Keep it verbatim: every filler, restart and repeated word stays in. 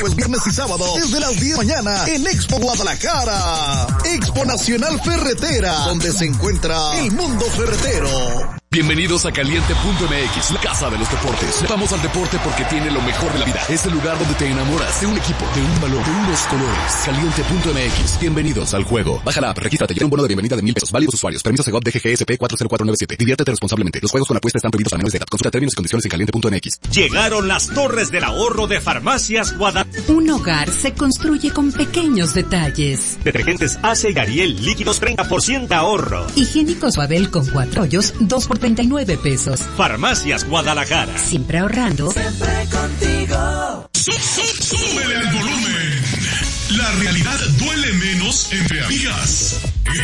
jueves, viernes y sábado desde las diez de la mañana en Expo Guadalajara. Expo Nacional Ferretera, donde se encuentra el mundo ferretero. Bienvenidos a Caliente punto M X, la casa de los deportes. Vamos al deporte porque tiene lo mejor de la vida. Es el lugar donde te enamoras de un equipo, de un balón, de unos colores. Caliente punto M X. Bienvenidos al juego. Baja la app, regístrate, lleva un bono de bienvenida de mil pesos. Válidos usuarios. Permiso Segov D G G S P cuatro cero cuatro nueve siete. Diviértete responsablemente. Los juegos con apuestas están prohibidos a menores de edad. Consulta términos y condiciones en Caliente punto M X. Llegaron las torres del ahorro de Farmacias Guadalajara. Un hogar se construye con pequeños detalles. Detergentes Ace y Ariel, líquidos treinta por ciento ahorro. Higiénicos Babel con cuatro hoyos, dos por treinta y nueve pesos. Farmacias Guadalajara. Siempre ahorrando. Siempre contigo. Súbele al volumen. La realidad duele menos entre amigas.